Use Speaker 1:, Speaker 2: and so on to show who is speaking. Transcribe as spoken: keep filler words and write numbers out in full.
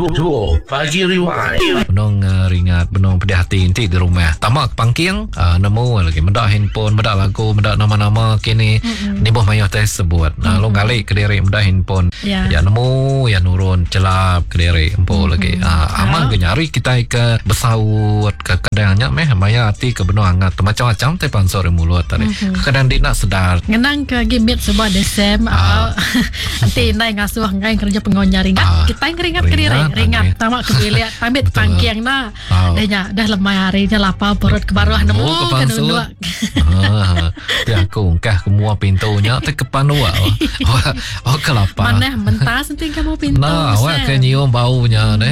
Speaker 1: Duo Pagi Rewind.
Speaker 2: Benong uh, ringat, benong pedih hati inti di rumah. Tamak pangking, uh, nemu lagi mendak handphone, mendak lagu, mendak nama-nama kini. Mm-hmm. Ni boh mayah tes sebut. Nah, mm-hmm. Lo galik ke diri mendak handphone. Yeah. Ya nemu, ya nurun celap ke diri empo mm-hmm. lagi. Uh, aman ke nyari kita ke besaut ke kadangnya meh maya hati ke benong hangat macam-macam te pansor mulut tadi. Mm-hmm. Kadang dia nak sedar.
Speaker 3: Ngenang ke gimit sebuah desem. Ah. Nanti nai ngasuh ngai kerja pengonya ringat. Ah. Kita yang ringat ke diri, ringat. Tamak ke diri, pamit pangking na. Dah nya dah lemah harinya lapar perut ke bawah nemu ke dua.
Speaker 2: Ah. Dia aku ngkah semua pintunya te ke panua. Oh, oh kelapa.
Speaker 3: Mana mentas nanti kamu pintu.
Speaker 2: Nah, awak ke nyium baunya deh.